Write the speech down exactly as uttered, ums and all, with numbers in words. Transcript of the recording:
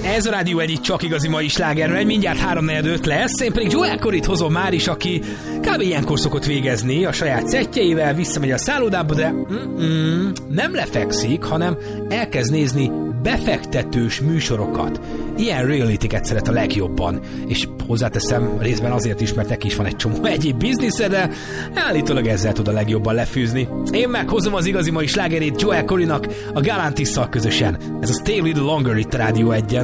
Ez a Rádió egy csak igazi mai sláger, egy mindjárt háromnegyed öt lesz. Én pedig Joel Corryt hozom már is, aki kb. Ilyenkor szokott végezni a saját szettjeivel, visszamegy a szállodába, de mm-mm, nem lefekszik, hanem elkezd nézni befektetős műsorokat. Ilyen reality-ket szeret a legjobban. És hozzáteszem részben azért is, mert neki is van egy csomó egyéb biznisze, de állítólag ezzel tud a legjobban lefűzni. Én meghozom az igazi mai slágerét Joel Corrynak a Galantisszal közösen. Ez a Stay a Little Longer itt a Rádió egyen.